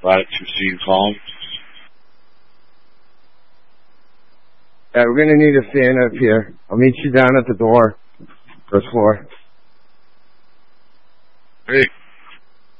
Latitude C, calm. Yeah, we're gonna need a fan up here. I'll meet you down at the door. First floor. Hey.